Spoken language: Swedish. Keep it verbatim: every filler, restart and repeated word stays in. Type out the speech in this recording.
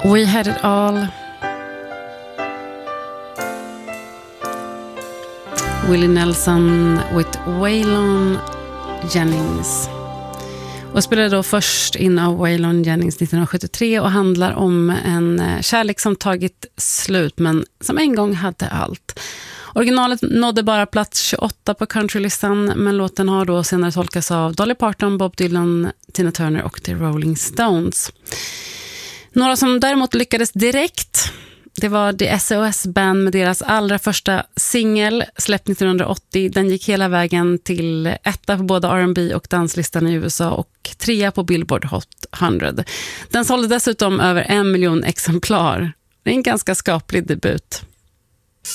We Had It All. Willie Nelson with Waylon Jennings. Och spelade då först in av Waylon Jennings nittonhundrasjuttiotre och handlar om en kärlek som tagit slut men som en gång hade allt. Originalet nådde bara plats tjugoåtta på countrylistan, men låten har då senare tolkats av Dolly Parton, Bob Dylan, Tina Turner och The Rolling Stones. Några som däremot lyckades direkt, det var The S O S Band med deras allra första singel, släppt nittonhundraåttio. Den gick hela vägen till etta på både R and B och danslistan i U S A och trea på Billboard Hot hundra. Den sålde dessutom över en miljon exemplar. Det är en ganska skaplig debut.